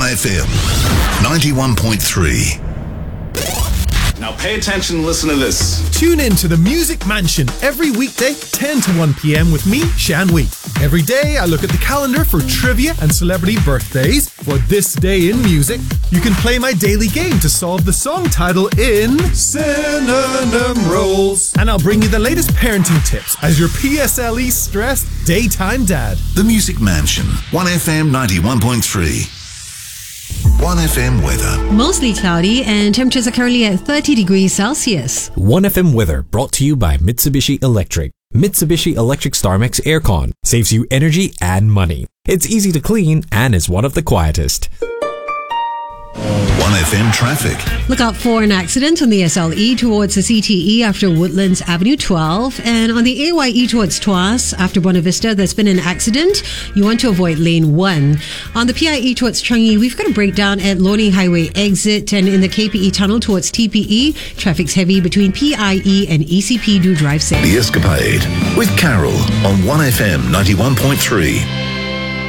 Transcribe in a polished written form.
1FM 91.3. Now pay attention and listen to this. Tune in to the Music Mansion every weekday, 10 to 1 p.m. with me, Shan Wee. Every day I look at the calendar for trivia and celebrity birthdays. For this day in music, you can play my daily game to solve the song title in Synonym Rolls. And I'll bring you the latest parenting tips as your PSLE stressed daytime dad. The Music Mansion, 1FM 91.3. 1FM weather. Mostly cloudy and temperatures are currently at 30 degrees Celsius. 1FM weather brought to you by Mitsubishi Electric. Mitsubishi Electric StarMax Aircon saves you energy and money. It's easy to clean and is one of the quietest. 1FM traffic. Look out for an accident on the SLE towards the CTE after Woodlands Avenue 12, and on the AYE towards Tuas after Buena Vista there's been an accident. You want to avoid lane 1. On the PIE towards Changi, we've got a breakdown at Loning Highway exit, and in the KPE tunnel towards TPE, traffic's heavy between PIE and ECP. Do drive safe. The Escapade with Carol on 1FM 91.3.